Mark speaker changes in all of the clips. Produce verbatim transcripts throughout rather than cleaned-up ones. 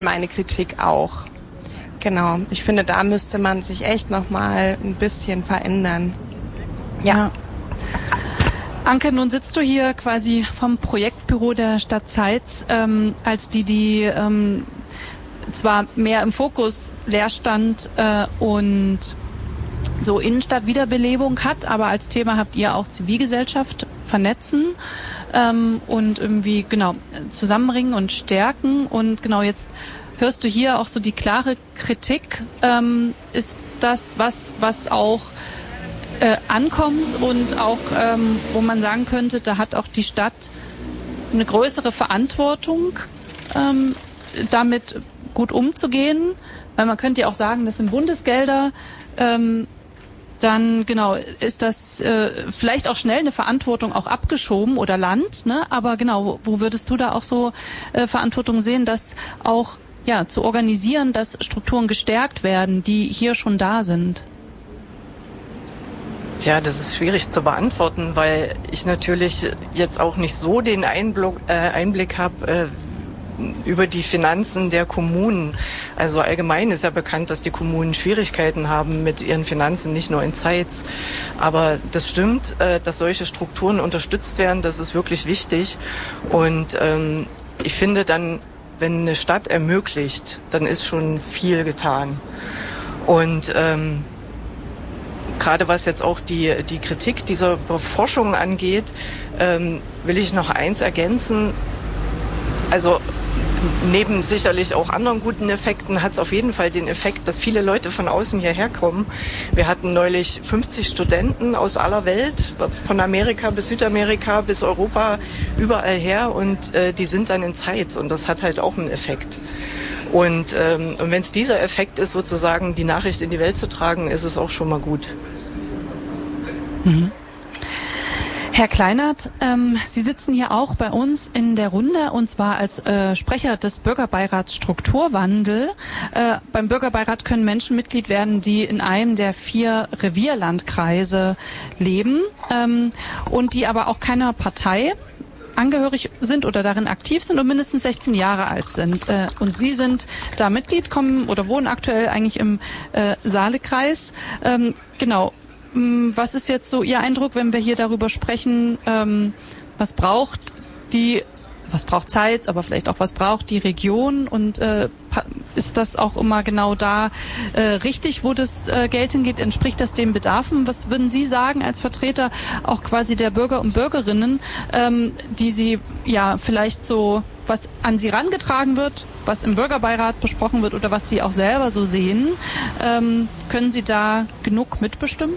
Speaker 1: meine Kritik auch. Genau, ich finde, da müsste man sich echt nochmal ein bisschen verändern.
Speaker 2: Ja. ja. Anke, nun sitzt du hier quasi vom Projektbüro der Stadt Zeitz, ähm, als die, die ähm, zwar mehr im Fokus Leerstand äh, und so Innenstadt-Wiederbelebung hat, aber als Thema habt ihr auch Zivilgesellschaft vernetzen ähm, und irgendwie genau zusammenbringen und stärken. Und genau jetzt hörst du hier auch so die klare Kritik. Ähm, ist das was, was auch äh, ankommt und auch, ähm, wo man sagen könnte, da hat auch die Stadt eine größere Verantwortung, ähm, damit gut umzugehen? Weil man könnte ja auch sagen, das sind Bundesgelder, ähm, dann genau ist das äh, vielleicht auch schnell eine Verantwortung auch abgeschoben oder Land, ne? Aber genau, wo, wo würdest du da auch so äh, Verantwortung sehen, dass auch ja zu organisieren, dass Strukturen gestärkt werden, die hier schon da sind?
Speaker 3: Tja, das ist schwierig zu beantworten, weil ich natürlich jetzt auch nicht so den Einblick, äh, Einblick habe äh, über die Finanzen der Kommunen. Also allgemein ist ja bekannt, dass die Kommunen Schwierigkeiten haben mit ihren Finanzen, nicht nur in Zeitz. Aber das stimmt, äh, dass solche Strukturen unterstützt werden, das ist wirklich wichtig. Und ähm, ich finde dann, wenn eine Stadt ermöglicht, dann ist schon viel getan. Und ähm, gerade was jetzt auch die, die Kritik dieser Forschung angeht, ähm, will ich noch eins ergänzen. Also neben sicherlich auch anderen guten Effekten hat es auf jeden Fall den Effekt, dass viele Leute von außen hierher kommen. Wir hatten neulich fünfzig Studenten aus aller Welt, von Amerika bis Südamerika bis Europa, überall her, und äh, die sind dann in Zeitz, und das hat halt auch einen Effekt. Und, ähm, und wenn es dieser Effekt ist, sozusagen die Nachricht in die Welt zu tragen, ist es auch schon mal gut.
Speaker 2: Mhm. Herr Kleinert, ähm, Sie sitzen hier auch bei uns in der Runde, und zwar als äh, Sprecher des Bürgerbeirats Strukturwandel. Äh, beim Bürgerbeirat können Menschen Mitglied werden, die in einem der vier Revierlandkreise leben ähm, und die aber auch keiner Partei angehörig sind oder darin aktiv sind und mindestens sechzehn Jahre alt sind. Äh, und Sie sind da Mitglied, kommen oder wohnen aktuell eigentlich im äh, Saalekreis. Ähm, genau. Was ist jetzt so Ihr Eindruck, wenn wir hier darüber sprechen, ähm, was braucht die, was braucht Zeitz, aber vielleicht auch was braucht die Region, und äh, ist das auch immer genau da äh, richtig, wo das äh, Geld hingeht? Entspricht das den Bedarfen? Was würden Sie sagen als Vertreter auch quasi der Bürger und Bürgerinnen, ähm, die Sie ja vielleicht so, was an Sie rangetragen wird, was im Bürgerbeirat besprochen wird oder was Sie auch selber so sehen, ähm, können Sie da genug mitbestimmen?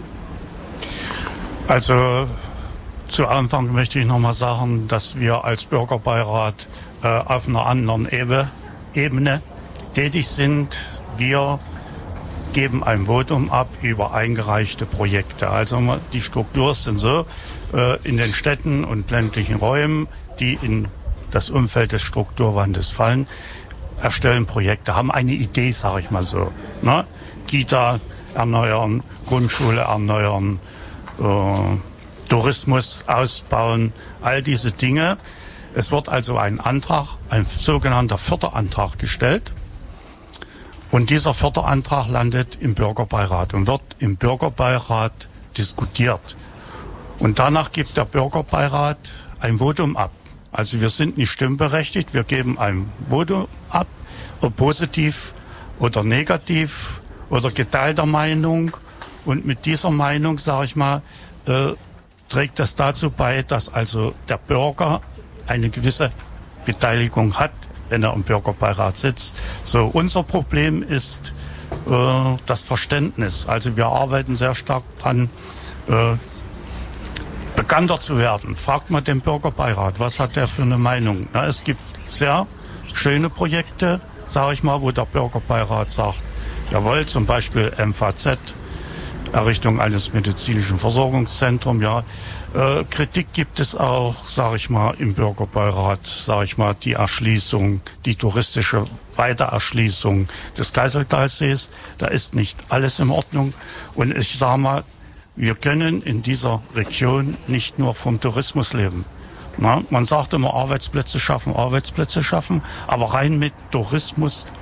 Speaker 4: Also zu Anfang möchte ich nochmal sagen, dass wir als Bürgerbeirat äh, auf einer anderen Ebene, Ebene tätig sind. Wir geben ein Votum ab über eingereichte Projekte. Also die Struktur sind so, äh, in den Städten und ländlichen Räumen, die in das Umfeld des Strukturwandels fallen, erstellen Projekte, haben eine Idee, sage ich mal so. Ne? Kita erneuern, Grundschule erneuern, äh, Tourismus ausbauen, all diese Dinge. Es wird also ein Antrag, ein sogenannter Förderantrag gestellt, und dieser Förderantrag landet im Bürgerbeirat und wird im Bürgerbeirat diskutiert. Und danach gibt der Bürgerbeirat ein Votum ab. Also wir sind nicht stimmberechtigt, wir geben ein Votum ab, ob positiv oder negativ oder geteilter Meinung. Und mit dieser Meinung, sage ich mal, äh, trägt das dazu bei, dass also der Bürger eine gewisse Beteiligung hat, wenn er im Bürgerbeirat sitzt. So, unser Problem ist äh, das Verständnis. Also wir arbeiten sehr stark dran, äh, bekannter zu werden. Fragt mal den Bürgerbeirat, was hat der für eine Meinung? Na, es gibt sehr schöne Projekte, sage ich mal, wo der Bürgerbeirat sagt, jawohl, zum Beispiel M V Z, Errichtung eines medizinischen Versorgungszentrums, ja. Äh, Kritik gibt es auch, sage ich mal, im Bürgerbeirat, sage ich mal, die Erschließung, die touristische Weitererschließung des Geiseltalsees. Da ist nicht alles in Ordnung. Und ich sage mal, wir können in dieser Region nicht nur vom Tourismus leben. Na, man sagt immer, Arbeitsplätze schaffen, Arbeitsplätze schaffen, aber rein mit Tourismus